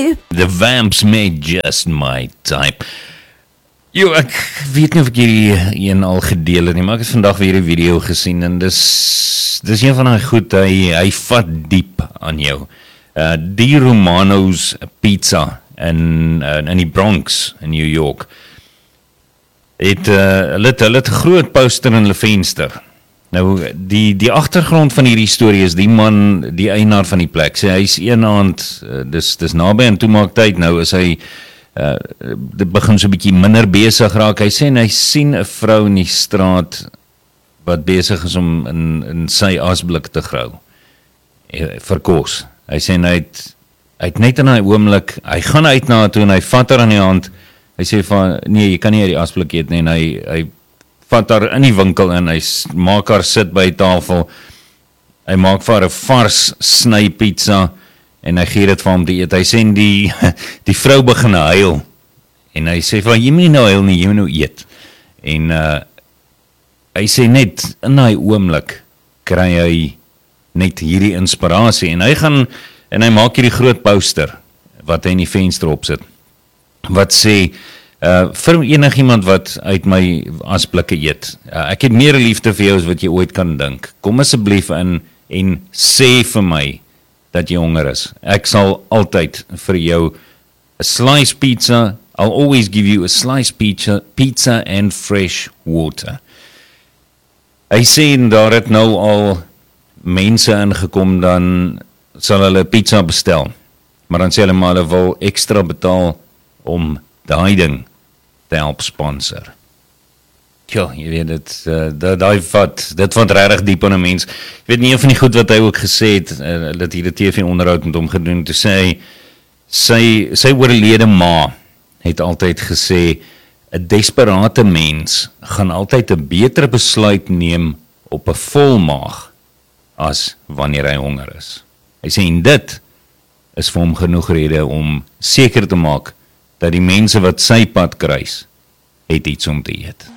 you. The Vamps made just my type. Jo, ek weet nie of ek hierdie een al gedeel het nie, maar ek het vandag weer 'n video gesien en dis een van die goed, hy vat diep aan jou. Die Romano's Pizza in die Bronx in New York hulle het 'n groot poster in hulle venster. Nou, die agtergrond van hierdie storie is die man, die eienaar van die plek, sê hy's een aand, dis naby aan toemaaktyd, nou is hy dit begin so 'n bietjie minder besig raak. Hy sê en hy sien 'n vrou in die straat wat besig is om in sy asblik te grou vir kos. Hy sê hy het net in daai oomblik, hy gaan uit na haar toe en hy vat haar aan die hand. Hy sê van nee, jy kan nie uit die asblik eet nie, en hy vat haar in die winkel in, hy maak haar sit by die tafel. Hy maak vir haar 'n vars sny pizza en hy gee dit vir hom te eet. Hy sê die vrou begin huil. En hy sê van, jy moet nie nou huil nie, jy moet nou eet. En hy sê net, in daai oomblik, kry hy net hierdie inspirasie. En hy gaan, en hy maak hierdie groot poster, wat hy in die venster opsit, wat sê, vir enigiemand wat uit my asblikke eet, ek het meer liefde vir jou as wat jy ooit kan dink. Kom asseblief in en sê vir my, dat jy honger is. Ek sal altyd vir jou 'n slice pizza, I'll always give you a slice pizza and fresh water. Hy sê, en daar het nou al mense ingekom, dan sal hulle pizza bestel, maar dan sê hulle maar hulle wil ekstra betaal om daai ding te help sponsor. Ja, jy weet dit vat regtig diep aan 'n mens. Ek weet nie of van die goed wat hy ook gesê het, dat hier 'n TV-onderhoud met hom gedoen, toe sê hy, sy oorlede ma het altyd gesê, 'n desperate mens gaan altyd 'n beter besluit neem op 'n vol maag as wanneer hy honger is. Hy sê, en dit is vir hom genoeg rede om seker te maak dat die mense wat sy pad kruis, het iets om te eet.